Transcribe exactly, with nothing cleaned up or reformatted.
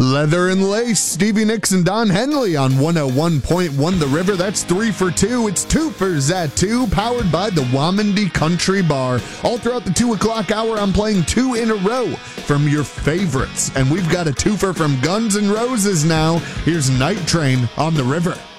Leather and Lace, Stevie Nicks and Don Henley on one oh one point one The River. That's three for two. It's two for Zat two, powered by the Wamandi Country Bar. All throughout the two o'clock hour, I'm playing two in a row from your favorites. And we've got a twofer from Guns N' Roses now. Here's Night Train on The River.